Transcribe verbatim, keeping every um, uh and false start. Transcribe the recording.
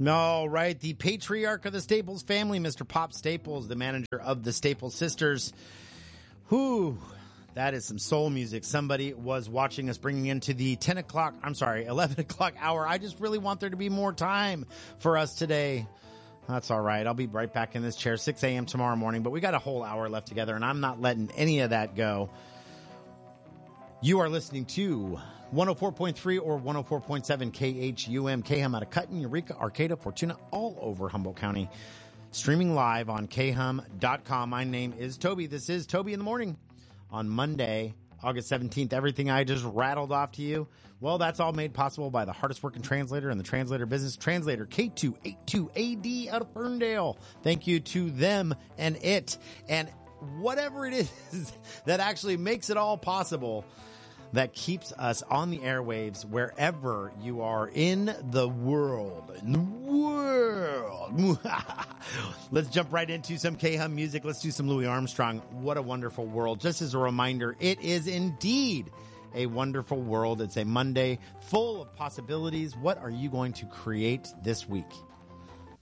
All right. The patriarch of the Staples family, Mister Pop Staples, the manager of the Staples sisters. Whew. That is some soul music. Somebody was watching us bringing into the ten o'clock, I'm sorry, eleven o'clock hour. I just really want there to be more time for us today. That's all right. I'll be right back in this chair, six a.m. tomorrow morning, but we got a whole hour left together, and I'm not letting any of that go. You are listening to one oh four point three or one oh four point seven K H U M, K H U M out of Cutton, Eureka, Arcata, Fortuna, all over Humboldt County. Streaming live on K H U M dot com. My name is Toby. This is Toby in the Morning on Monday, August seventeenth. Everything I just rattled off to you, well, that's all made possible by the hardest working translator in the translator business, translator K two eighty-two A D out of Ferndale. Thank you to them and it and whatever it is that actually makes it all possible, that keeps us on the airwaves wherever you are in the world. In the world. Let's jump right into some K H U M music. Let's do some Louis Armstrong. What a wonderful world. Just as a reminder, it is indeed a wonderful world. It's a Monday full of possibilities. What are you going to create this week?